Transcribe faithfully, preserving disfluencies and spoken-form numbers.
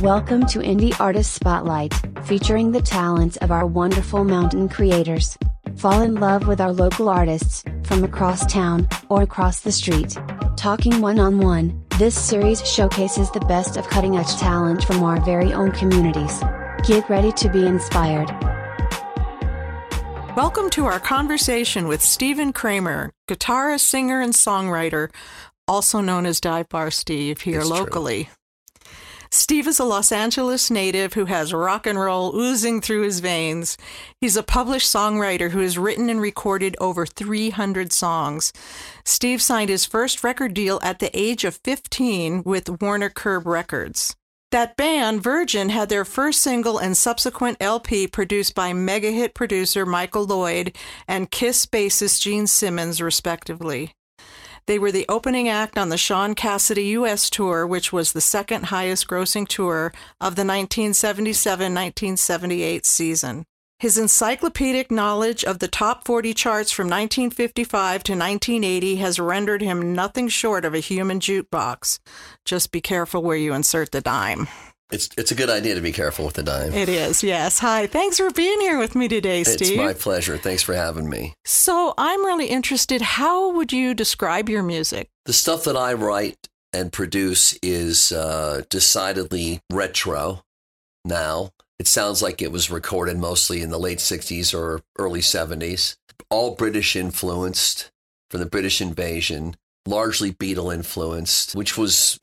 Welcome to Indie Artist Spotlight, featuring the talents of our wonderful mountain creators. Fall in love with our local artists, from across town, or across the street. Talking one-on-one, this series showcases the best of cutting-edge talent from our very own communities. Get ready to be inspired. Welcome to our conversation with Stephen Kramer, guitarist, singer, and songwriter, also known as Dive Bar Steve here It's locally. True. Steve is a Los Angeles native who has rock and roll oozing through his veins. He's a published songwriter who has written and recorded over three hundred songs. Steve signed his first record deal at the age of fifteen with Warner Curb Records. That band, Virgin, had their first single and subsequent L P produced by mega hit producer Michael Lloyd and Kiss bassist Gene Simmons, respectively. They were the opening act on the Sean Cassidy U S tour, which was the second highest grossing tour of the nineteen seventy-seven nineteen seventy-eight season. His encyclopedic knowledge of the top forty charts from nineteen fifty-five to nineteen eighty has rendered him nothing short of a human jukebox. Just be careful where you insert the dime. It's it's a good idea to be careful with the dime. It is, yes. Hi, thanks for being here with me today, Steve. It's my pleasure. Thanks for having me. So I'm really interested, how would you describe your music? The stuff that I write and produce is uh, decidedly retro now. It sounds like it was recorded mostly in the late sixties or early seventies. All British influenced from the British invasion, largely Beatle influenced, which was